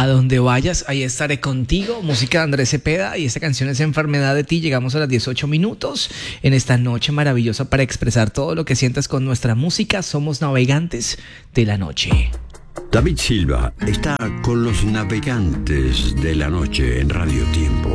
A donde vayas, ahí estaré contigo. Música de Andrés Cepeda y esta canción es Enfermedad de ti. Llegamos a las 18 minutos en esta noche maravillosa para expresar todo lo que sientas con nuestra música. Somos navegantes de la noche. David Silva está con los navegantes de la noche en Radio Tiempo.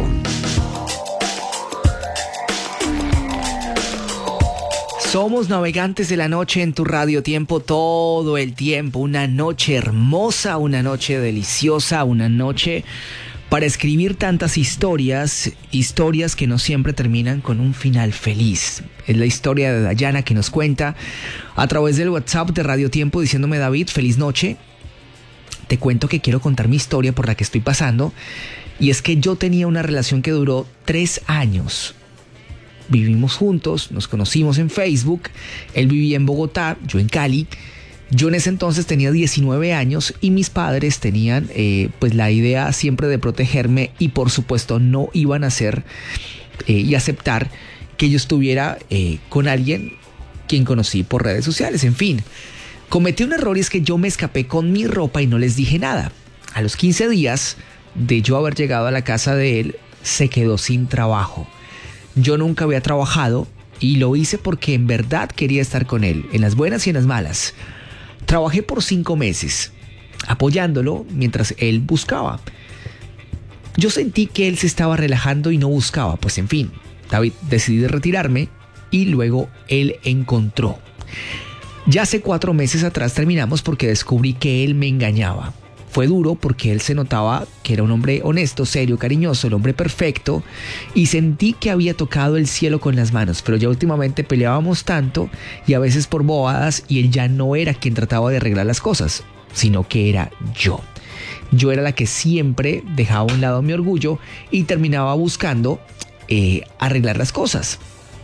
Somos navegantes de la noche en tu Radio Tiempo todo el tiempo. Una noche hermosa, una noche deliciosa, una noche para escribir tantas historias que no siempre terminan con un final feliz. Es la historia de Dayana que nos cuenta a través del WhatsApp de Radio Tiempo diciéndome: David, feliz noche. Te cuento que quiero contar mi historia por la que estoy pasando. Y es que yo tenía una relación que duró 3 años. Vivimos juntos, nos conocimos en Facebook, él vivía en Bogotá, yo en Cali. Yo en ese entonces tenía 19 años y mis padres tenían pues la idea siempre de protegerme y por supuesto no iban a hacer y aceptar que yo estuviera con alguien quien conocí por redes sociales. En fin, cometí un error y es que yo me escapé con mi ropa y no les dije nada. A los 15 días de yo haber llegado a la casa de él, se quedó sin trabajo. Yo nunca había trabajado y lo hice porque en verdad quería estar con él, en las buenas y en las malas. Trabajé por 5 meses, apoyándolo mientras él buscaba. Yo sentí que él se estaba relajando y no buscaba, pues en fin, David, decidí retirarme y luego él encontró. Ya hace 4 meses atrás terminamos porque descubrí que él me engañaba. Fue duro porque él se notaba que era un hombre honesto, serio, cariñoso, el hombre perfecto, y sentí que había tocado el cielo con las manos, pero ya últimamente peleábamos tanto y a veces por bobadas y él ya no era quien trataba de arreglar las cosas, sino que era yo. Yo era la que siempre dejaba a un lado mi orgullo y terminaba buscando arreglar las cosas.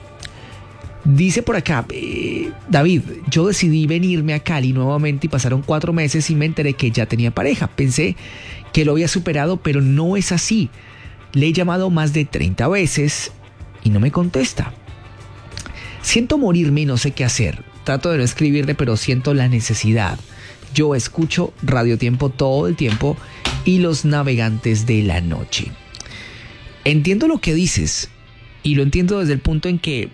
Dice por acá, David, yo decidí venirme a Cali nuevamente y pasaron 4 meses y me enteré que ya tenía pareja. Pensé que lo había superado, pero no es así. Le he llamado más de 30 veces y no me contesta. Siento morirme y no sé qué hacer. Trato de no escribirle, pero siento la necesidad. Yo escucho Radio Tiempo todo el tiempo y los navegantes de la noche. Entiendo lo que dices y lo entiendo desde el punto en que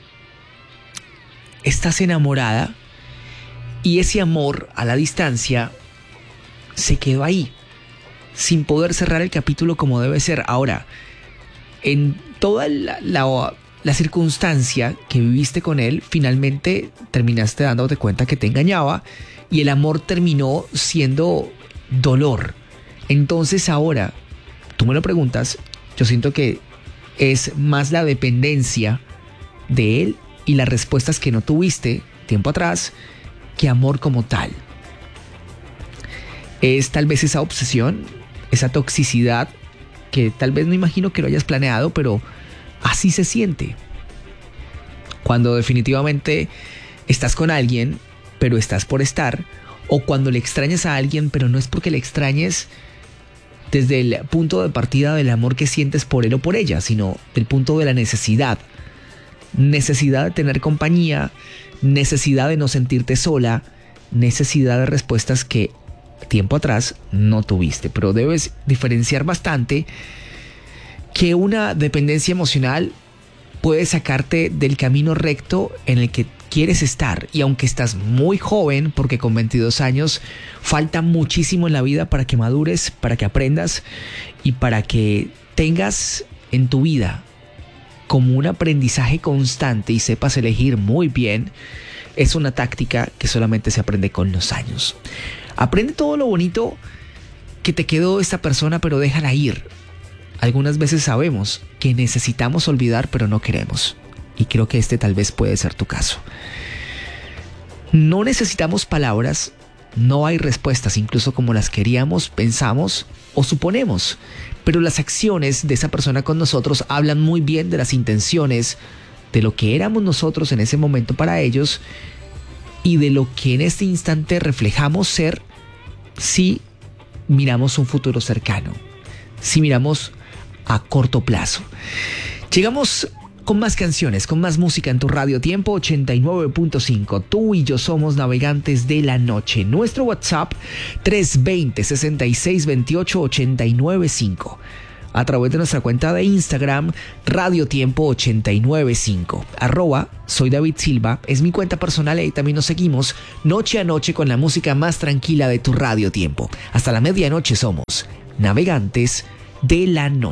estás enamorada y ese amor a la distancia se quedó ahí, sin poder cerrar el capítulo como debe ser. Ahora, en toda la circunstancia que viviste con él, finalmente terminaste dándote cuenta que te engañaba y el amor terminó siendo dolor. Entonces ahora, tú me lo preguntas, yo siento que es más la dependencia de él y las respuestas que no tuviste tiempo atrás que amor como tal. Es tal vez esa obsesión, esa toxicidad que tal vez no imagino que lo hayas planeado, pero así se siente. Cuando definitivamente estás con alguien, pero estás por estar, o cuando le extrañas a alguien, pero no es porque le extrañes desde el punto de partida del amor que sientes por él o por ella, sino del punto de la necesidad. Necesidad de tener compañía, necesidad de no sentirte sola, necesidad de respuestas que tiempo atrás no tuviste. Pero debes diferenciar bastante que una dependencia emocional puede sacarte del camino recto en el que quieres estar. Y aunque estás muy joven, porque con 22 años falta muchísimo en la vida para que madures, para que aprendas y para que tengas en tu vida como un aprendizaje constante y sepas elegir muy bien, es una táctica que solamente se aprende con los años. Aprende todo lo bonito que te quedó esta persona, pero déjala ir. Algunas veces sabemos que necesitamos olvidar, pero no queremos. Y creo que este tal vez puede ser tu caso. No necesitamos palabras, no hay respuestas, incluso como las queríamos, pensamos o suponemos. Pero las acciones de esa persona con nosotros hablan muy bien de las intenciones, de lo que éramos nosotros en ese momento para ellos y de lo que en este instante reflejamos ser si miramos un futuro cercano, si miramos a corto plazo. Llegamos con más canciones, con más música en tu Radio Tiempo 89.5. Tú y yo somos navegantes de la noche. Nuestro WhatsApp 320-6628-895. A través de nuestra cuenta de Instagram, Radio Tiempo 895. Soy David Silva, es mi cuenta personal y también nos seguimos noche a noche con la música más tranquila de tu Radio Tiempo. Hasta la medianoche somos navegantes de la noche.